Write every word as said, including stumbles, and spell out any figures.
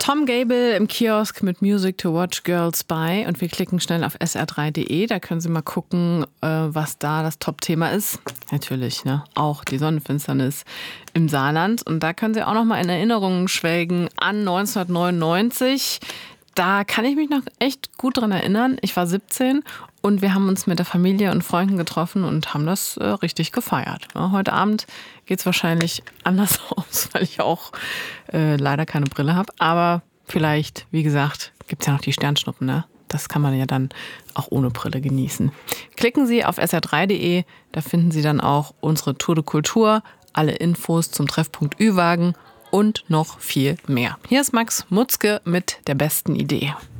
Tom Gable im Kiosk mit Music to Watch Girls By. Und wir klicken schnell auf S R drei Punkt de. Da können Sie mal gucken, was da das Top-Thema ist. Natürlich, ne? Auch die Sonnenfinsternis im Saarland. Und da können Sie auch noch mal in Erinnerungen schwelgen an neunzehnhundertneunundneunzig. Da kann ich mich noch echt gut dran erinnern. Ich war siebzehn und wir haben uns mit der Familie und Freunden getroffen und haben das äh, richtig gefeiert. Ja, heute Abend geht es wahrscheinlich anders aus, weil ich auch äh, leider keine Brille habe. Aber vielleicht, wie gesagt, gibt es ja noch die Sternschnuppen, ne? Das kann man ja dann auch ohne Brille genießen. Klicken Sie auf S R drei Punkt de, da finden Sie dann auch unsere Tour de Kultur, alle Infos zum Treffpunkt Ü-Wagen und noch viel mehr. Hier ist Max Mutzke mit der besten Idee.